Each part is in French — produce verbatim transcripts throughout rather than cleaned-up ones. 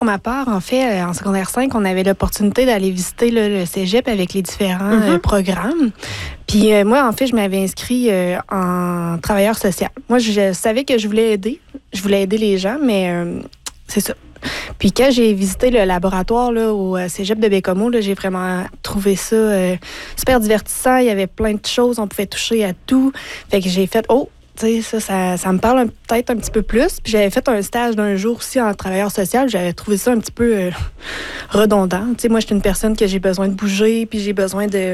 Pour ma part, en fait, en secondaire cinq, on avait l'opportunité d'aller visiter là, le cégep avec les différents mm-hmm. euh, programmes. Puis euh, moi, en fait, je m'avais inscrit euh, en travailleur social. Moi, je savais que je voulais aider. Je voulais aider les gens, mais euh, c'est ça. Puis quand j'ai visité le laboratoire là, au cégep de Baie-Comeau, là, j'ai vraiment trouvé ça euh, super divertissant. Il y avait plein de choses, on pouvait toucher à tout. Fait que j'ai fait « Oh! » Tu sais, ça, ça, ça me parle un, peut-être un petit peu plus. Puis j'avais fait un stage d'un jour aussi en travailleur social. J'avais trouvé ça un petit peu euh, redondant. Tu sais, moi, je suis une personne que j'ai besoin de bouger, puis j'ai besoin de,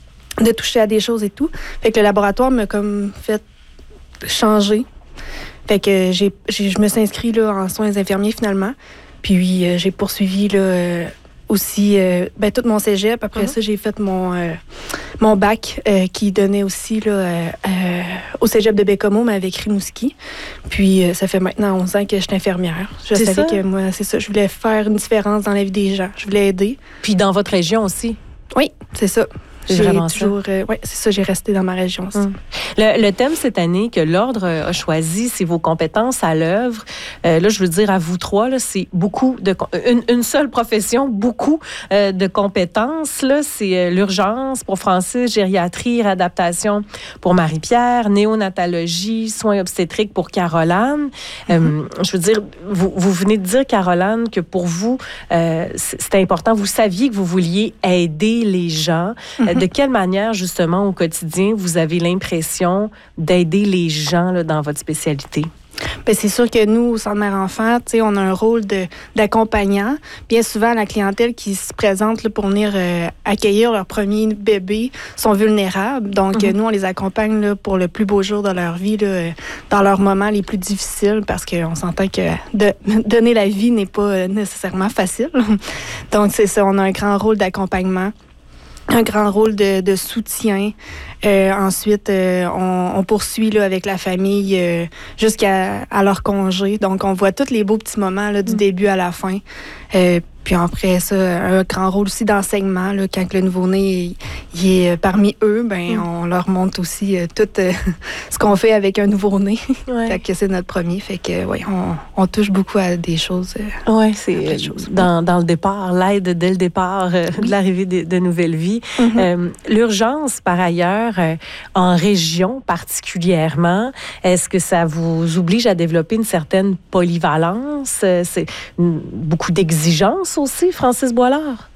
de toucher à des choses et tout. Fait que le laboratoire m'a comme fait changer. Fait que j'ai, j'ai, je me suis inscrite là, en soins infirmiers finalement. Puis euh, j'ai poursuivi là, euh, aussi euh, ben, tout mon cégep. Après mm-hmm. ça, j'ai fait mon, euh, mon bac euh, qui donnait aussi là, euh, euh, au cégep de Baie-Comeau, mais avec Rimouski. Puis euh, ça fait maintenant onze ans que je suis infirmière. Je c'est savais ça? que moi, c'est ça. Je voulais faire une différence dans la vie des gens. Je voulais aider. Puis dans votre région aussi? Oui, c'est ça. C'est j'ai vraiment toujours, ça. Euh, oui, c'est ça, j'ai resté dans ma région aussi. Hum. Le, le thème cette année que l'Ordre a choisi, c'est vos compétences à l'œuvre. Euh, là, je veux dire à vous trois, là, c'est beaucoup de... Une, une seule profession, beaucoup euh, de compétences. Là, c'est euh, l'urgence pour Francis, gériatrie, réadaptation pour Marie-Pierre, néonatologie, soins obstétriques pour Caroline. Mm-hmm. Euh, je veux dire, vous, vous venez de dire, Caroline, que pour vous, euh, c'est important. Vous saviez que vous vouliez aider les gens. Mm-hmm. De quelle manière, justement, au quotidien, vous avez l'impression d'aider les gens là, dans votre spécialité? Bien, c'est sûr que nous, au Centre Mère-Enfant, on a un rôle de, d'accompagnant. Bien souvent, la clientèle qui se présente là, pour venir euh, accueillir leur premier bébé sont vulnérables. Donc, mm-hmm. nous, on les accompagne là, pour le plus beau jour de leur vie, là, dans leurs moments les plus difficiles, parce qu'on s'entend que de, donner la vie n'est pas nécessairement facile. Donc, c'est ça, on a un grand rôle d'accompagnement. Un grand rôle de, de soutien. Euh, ensuite, euh, on, on poursuit là, avec la famille euh, jusqu'à à leur congé. Donc, on voit tous les beaux petits moments là, du mmh. début à la fin. Euh, puis après ça, un grand rôle aussi d'enseignement. Là, quand le nouveau-né il est parmi eux, ben mmh. on leur montre aussi euh, tout euh, ce qu'on fait avec un nouveau-né. Ouais. Fait que c'est notre premier. Fait que oui, on, on touche beaucoup à des choses. Euh, oui, c'est choses. Dans, dans le départ, l'aide dès le départ euh, oui. de l'arrivée de, de nouvelles vies. Mmh. Euh, l'urgence, par ailleurs, euh, en région particulièrement, est-ce que ça vous oblige à développer une certaine polyvalence? Euh, c'est une, beaucoup d'exigences aussi, Francis Boilard?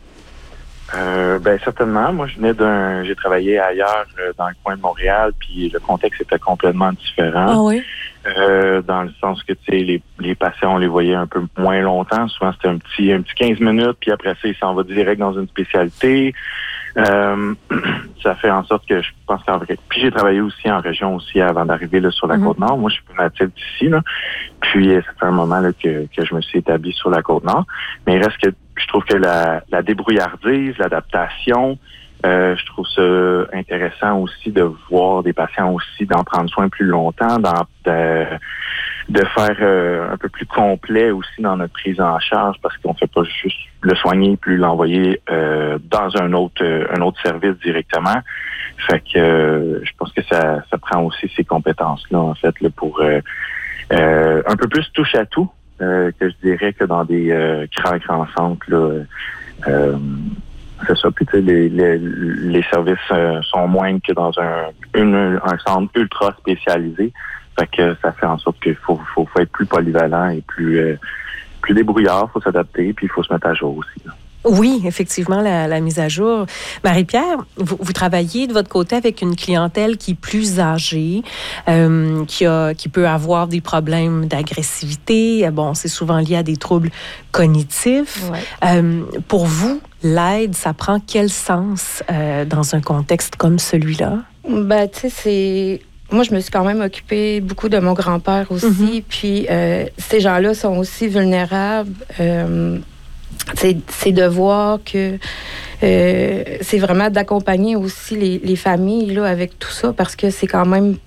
Euh, ben certainement. Moi, je venais d'un... J'ai travaillé ailleurs euh, dans le coin de Montréal, puis le contexte était complètement différent. Ah oui? Euh, dans le sens que, tu sais, les, les patients, on les voyait un peu moins longtemps. Souvent, c'était un petit, un petit quinze minutes, puis après ça, ils s'en vont direct dans une spécialité. Euh, ça fait en sorte que je pense qu'en vrai... Puis j'ai travaillé aussi en région aussi avant d'arriver là, sur la mm-hmm. Côte-Nord. Moi, je suis natif d'ici, là. Puis, ça fait un moment là, que, que je me suis établi sur la Côte-Nord. Mais il reste que je trouve que la, la débrouillardise, l'adaptation, euh, je trouve ça intéressant aussi de voir des patients aussi, d'en prendre soin plus longtemps, d'en, de, de faire euh, un peu plus complet aussi dans notre prise en charge, parce qu'on fait pas juste le soigner puis l'envoyer euh, dans un autre euh, un autre service directement. Fait que euh, je pense que ça, ça prend aussi ces compétences-là, en fait, là, pour euh, euh, un peu plus touche à tout. Euh, que je dirais que dans des euh, grands, grands centres, là, euh, c'est ça. Puis, tu sais, les, les, les services euh, sont moindres que dans un, une, un centre ultra spécialisé. Fait que ça fait en sorte qu'il faut, faut, faut être plus polyvalent et plus, euh, plus débrouillard. Il faut s'adapter, puis il faut se mettre à jour aussi, là. Oui, effectivement, la, la mise à jour. Marie-Pierre, vous, vous travaillez de votre côté avec une clientèle qui est plus âgée, euh, qui, a, qui peut avoir des problèmes d'agressivité. Bon, c'est souvent lié à des troubles cognitifs. Ouais. Euh, pour vous, l'aide, ça prend quel sens euh, dans un contexte comme celui-là? Ben, tu sais, c'est... Moi, je me suis quand même occupée beaucoup de mon grand-père aussi. Mm-hmm. Puis, euh, ces gens-là sont aussi vulnérables. Euh, C'est, c'est de voir que euh, c'est vraiment d'accompagner aussi les, les familles là, avec tout ça, parce que c'est quand même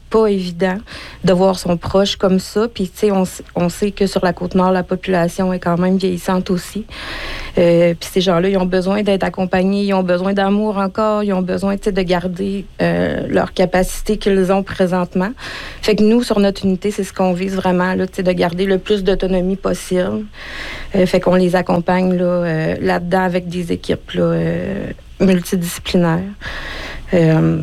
pas évident de voir son proche comme ça. Puis, tu sais, on, on sait que sur la Côte-Nord, la population est quand même vieillissante aussi. Euh, puis ces gens-là, ils ont besoin d'être accompagnés, ils ont besoin d'amour encore, ils ont besoin, tu sais, de garder euh, leur capacité qu'ils ont présentement. Fait que nous, sur notre unité, c'est ce qu'on vise vraiment, là, tu sais, de garder le plus d'autonomie possible. Euh, fait qu'on les accompagne là, euh, là-dedans avec des équipes là, euh, multidisciplinaires. Euh,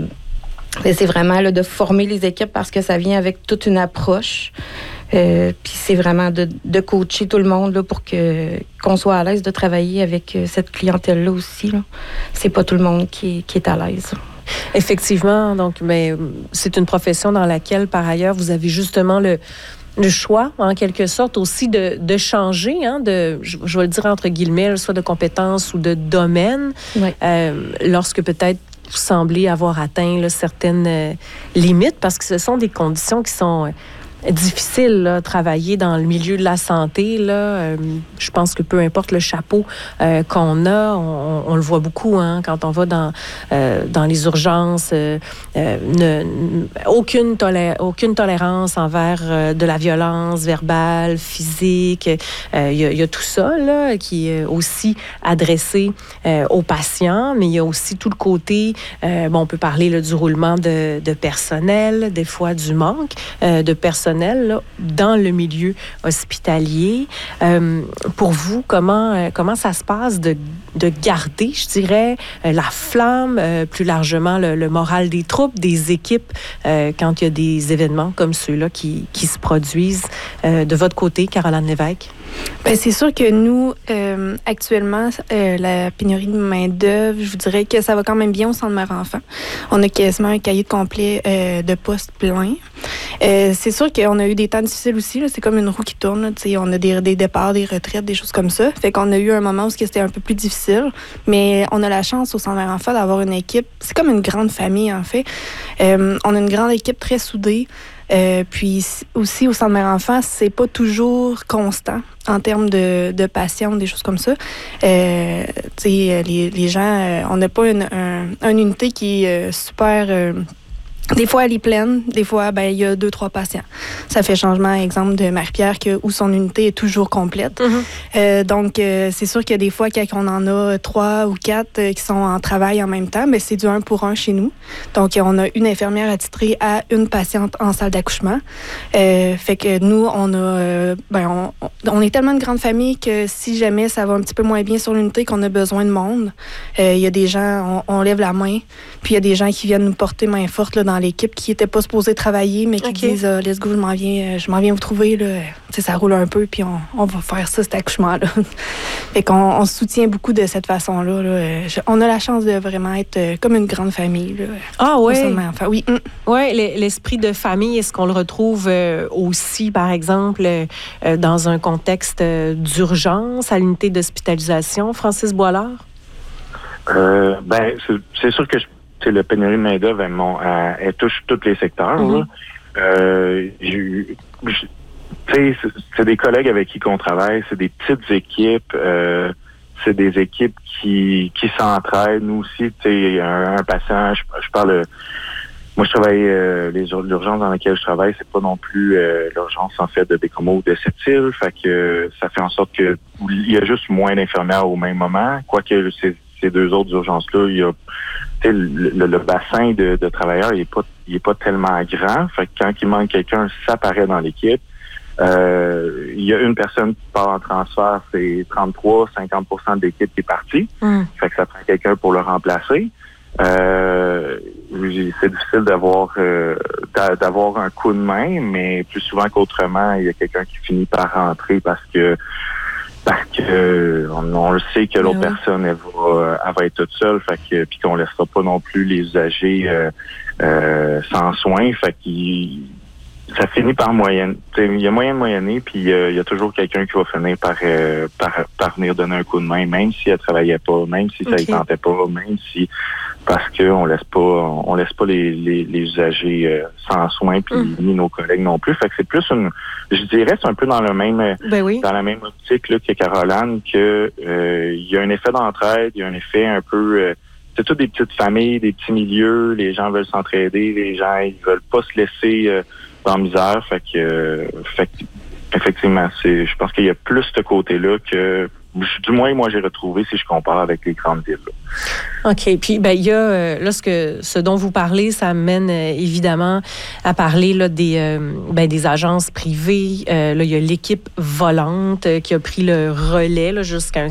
Et c'est vraiment là, de former les équipes parce que ça vient avec toute une approche. Euh, puis c'est vraiment de, de coacher tout le monde là, pour que, qu'on soit à l'aise de travailler avec euh, cette clientèle-là aussi. Là. C'est pas tout le monde qui, qui est à l'aise. Effectivement, donc, mais c'est une profession dans laquelle, par ailleurs, vous avez justement le, le choix, en quelque sorte, aussi de, de changer, hein, de, je, je vais le dire entre guillemets, soit de compétences ou de domaine, Oui. euh, lorsque peut-être vous semblez avoir atteint là, certaines euh, limites, parce que ce sont des conditions qui sont euh, difficiles, là, travailler dans le milieu de la santé. Là, euh, je pense que peu importe le chapeau euh, qu'on a, on, on le voit beaucoup hein, quand on va dans, euh, dans les urgences. Euh, euh, ne, aucune, tolé- aucune tolérance envers euh, de la violence verbale, physique. Il euh, y, y a tout ça là, qui est aussi adressé euh, aux patients, mais il y a aussi tout le côté, euh, bon, on peut parler là, du roulement de, de personnel, des fois du manque euh, de personnel là, dans le milieu hospitalier. Euh, pour vous, comment, euh, comment ça se passe de, de garder, je dirais, euh, la flamme, euh, plus largement le, le moral des troupes, des équipes, euh, quand il y a des événements comme ceux-là qui, qui se produisent euh, de votre côté, Caroline Lévesque? Bien, c'est sûr que nous, euh, actuellement, euh, la pénurie de main-d'œuvre, je vous dirais que ça va quand même bien au centre mère-enfant. On a quasiment un cahier de complet euh, de postes plein. Euh, c'est sûr qu'on a eu des temps difficiles aussi. Là. C'est comme une roue qui tourne. Là. On a des, des départs, des retraites, des choses comme ça. Fait qu'on a eu un moment où c'était un peu plus difficile. Mais on a la chance au centre mère-enfant d'avoir une équipe. C'est comme une grande famille, en fait. Euh, on a une grande équipe très soudée. Euh, puis aussi, au centre mère-enfant, c'est pas toujours constant en termes de, de patients ou des choses comme ça. Euh, tu sais, les, les gens, euh, on n'a pas une, un, une unité qui est euh, super... Euh, Des fois, elle est pleine. Des fois, ben il y a deux, trois patients. Ça fait changement, exemple, de Marie-Pierre, que, où son unité est toujours complète. Mm-hmm. Euh, donc, euh, c'est sûr que des fois, quand on en a trois ou quatre euh, qui sont en travail en même temps, ben c'est du un pour un chez nous. Donc, on a une infirmière attitrée à une patiente en salle d'accouchement. Euh, fait que nous, on a... Euh, ben on, on est tellement une grande famille que si jamais ça va un petit peu moins bien sur l'unité, qu'on a besoin de monde, il euh, y a des gens, on, on lève la main, puis il y a des gens qui viennent nous porter main forte là, dans l'équipe qui n'était pas supposée travailler, mais qui okay. disent euh, « Let's go, je m'en viens, je m'en viens vous trouver. » Là. Ça roule un peu, puis on, on va faire ça, cet accouchement-là. Fait qu'on on se soutient beaucoup de cette façon-là. Là. Je, on a la chance de vraiment être euh, comme une grande famille. Là, ah oui? Enfin, oui. Mm. Oui, l'esprit de famille, est-ce qu'on le retrouve euh, aussi, par exemple, euh, dans un contexte euh, d'urgence à l'unité d'hospitalisation? Francis Boilard? Euh, ben, c'est, c'est sûr que je C'est le pénurie de main-d'œuvre, elle, elle, elle touche tous les secteurs. Mm-hmm. Euh, j'ai, j'ai, c'est, c'est des collègues avec qui on travaille, c'est des petites équipes, euh, c'est des équipes qui, qui s'entraident. Nous aussi, tu sais, un, un patient, je, je parle, moi je travaille, euh, les, l'urgence dans laquelle je travaille, c'est pas non plus euh, l'urgence en fait de Bécomo ou de Sept-Îles, fait que ça fait en sorte que il y a juste moins d'infirmières au même moment, quoique c'est ces deux autres urgences-là, il y a le, le, le bassin de, de travailleurs, il n'est pas, il est pas tellement grand. Fait que quand il manque quelqu'un, ça paraît dans l'équipe. Euh, il y a une personne qui part en transfert, c'est trente-trois à cinquante pour cent de l'équipe qui est partie. Mm. Fait que ça prend quelqu'un pour le remplacer. Euh, c'est difficile d'avoir euh, d'avoir un coup de main, mais plus souvent qu'autrement, il y a quelqu'un qui finit par rentrer parce que Parce que on, on le sait que l'autre oui. personne elle va, elle va être toute seule, fait que puis qu'on laissera pas non plus les usagers euh, euh, sans soins, fait qu'il ça finit par moyenne. Il y a moyen de moyenner, puis euh, il y a toujours quelqu'un qui va finir par, euh, par par venir donner un coup de main, même si elle travaillait pas, même si ça ne okay. tentait pas, même si parce que on laisse pas on laisse pas les les, les usagers euh, sans soins, puis mm. ni nos collègues non plus. Fait que c'est plus une, je dirais, c'est un peu dans le même ben oui. dans la même optique là, que Caroline, que euh, il y a un effet d'entraide, il y a un effet un peu euh, c'est toutes des petites familles, des petits milieux. Les gens veulent s'entraider, les gens ils veulent pas se laisser euh, dans la misère. Fait que, euh, fait que effectivement, c'est, je pense qu'il y a plus ce côté-là que, du moins, moi, j'ai retrouvé si je compare avec les grandes villes. Là. OK. Puis, ben, il y a, euh, là, ce, que, ce dont vous parlez, ça mène euh, évidemment à parler là, des, euh, ben, des agences privées. Euh, là, il y a l'équipe volante euh, qui a pris le relais là, jusqu'à un